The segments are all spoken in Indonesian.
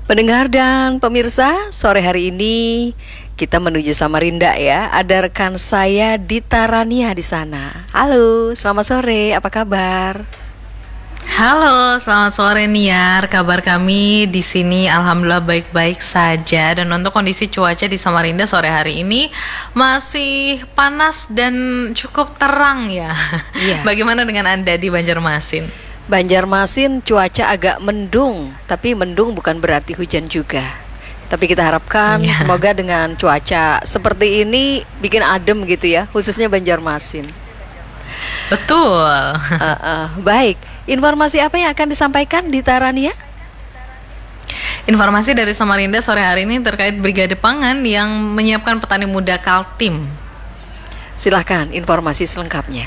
Pendengar dan pemirsa, sore hari ini kita menuju Samarinda ya. Ada rekan saya Dita Rania di sana. Halo, selamat sore. Apa kabar? Halo, selamat sore Niar. Kabar kami di sini alhamdulillah baik-baik saja. Dan untuk kondisi cuaca di Samarinda sore hari ini masih panas dan cukup terang ya. Iya. Bagaimana dengan Anda di Banjarmasin? Banjarmasin cuaca agak mendung, tapi mendung bukan berarti hujan juga. Tapi kita harapkan semoga dengan cuaca seperti ini bikin adem gitu ya, khususnya Banjarmasin. Betul. Baik, informasi apa yang akan disampaikan di Tarania? Informasi dari Samarinda sore hari ini terkait Brigade Pangan yang menyiapkan petani muda Kaltim. Silahkan informasi selengkapnya.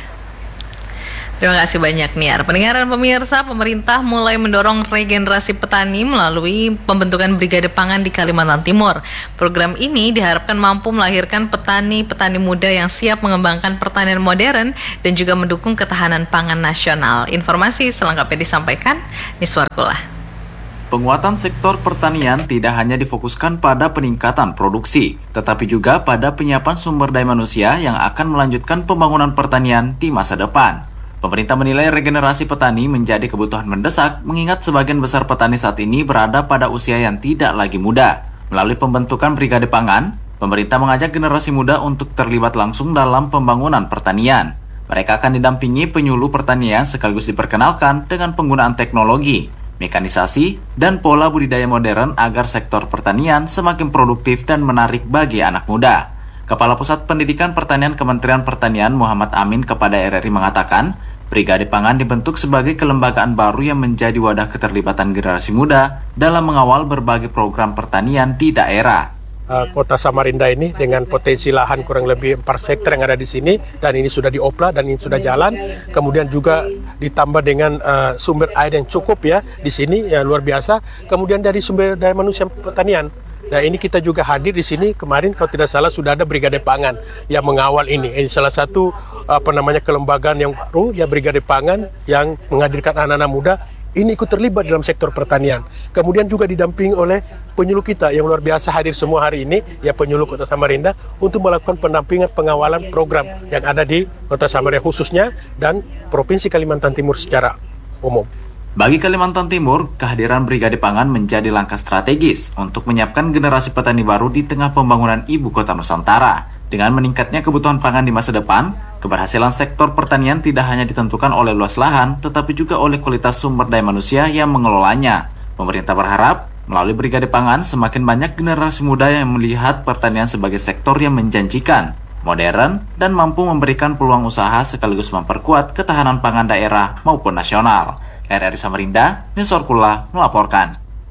Terima kasih banyak Niar. Pendengar dan pemirsa, pemerintah mulai mendorong regenerasi petani melalui pembentukan Brigade Pangan di Kalimantan Timur. Program ini diharapkan mampu melahirkan petani-petani muda yang siap mengembangkan pertanian modern dan juga mendukung ketahanan pangan nasional. Informasi selengkapnya disampaikan Niswarkulah. Penguatan sektor pertanian tidak hanya difokuskan pada peningkatan produksi, tetapi juga pada penyiapan sumber daya manusia yang akan melanjutkan pembangunan pertanian di masa depan. Pemerintah menilai regenerasi petani menjadi kebutuhan mendesak mengingat sebagian besar petani saat ini berada pada usia yang tidak lagi muda. Melalui pembentukan Brigade Pangan, pemerintah mengajak generasi muda untuk terlibat langsung dalam pembangunan pertanian. Mereka akan didampingi penyuluh pertanian sekaligus diperkenalkan dengan penggunaan teknologi, mekanisasi, dan pola budidaya modern agar sektor pertanian semakin produktif dan menarik bagi anak muda. Kepala Pusat Pendidikan Pertanian Kementerian Pertanian Muhammad Amin kepada RRI mengatakan, Brigade Pangan dibentuk sebagai kelembagaan baru yang menjadi wadah keterlibatan generasi muda dalam mengawal berbagai program pertanian di daerah. Kota Samarinda ini dengan potensi lahan kurang lebih 4 hektar yang ada di sini, dan ini sudah diopla dan ini sudah jalan. Kemudian juga ditambah dengan sumber air yang cukup ya di sini ya, luar biasa. Kemudian dari sumber daya manusia pertanian. Nah, ini kita juga hadir di sini kemarin kalau tidak salah sudah ada Brigade Pangan yang mengawal ini. Ini salah satu kelembagaan yang baru ya, Brigade Pangan yang menghadirkan anak-anak muda ini ikut terlibat dalam sektor pertanian. Kemudian juga didampingi oleh penyuluh kita yang luar biasa hadir semua hari ini ya, penyuluh Kota Samarinda untuk melakukan pendampingan pengawalan program yang ada di Kota Samarinda khususnya dan Provinsi Kalimantan Timur secara umum. Bagi Kalimantan Timur, kehadiran Brigade Pangan menjadi langkah strategis untuk menyiapkan generasi petani baru di tengah pembangunan Ibu Kota Nusantara. Dengan meningkatnya kebutuhan pangan di masa depan, keberhasilan sektor pertanian tidak hanya ditentukan oleh luas lahan, tetapi juga oleh kualitas sumber daya manusia yang mengelolanya. Pemerintah berharap, melalui Brigade Pangan, semakin banyak generasi muda yang melihat pertanian sebagai sektor yang menjanjikan, modern, dan mampu memberikan peluang usaha sekaligus memperkuat ketahanan pangan daerah maupun nasional. RRI Samarinda, Niswarkulah melaporkan.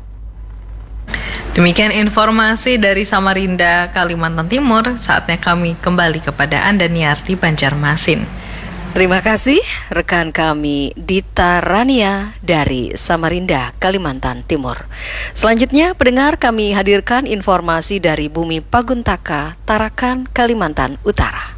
Demikian informasi dari Samarinda, Kalimantan Timur. Saatnya kami kembali kepada Anda Niar di Banjarmasin. Terima kasih rekan kami Dita Rania dari Samarinda, Kalimantan Timur. Selanjutnya pendengar, kami hadirkan informasi dari Bumi Paguntaka, Tarakan, Kalimantan Utara.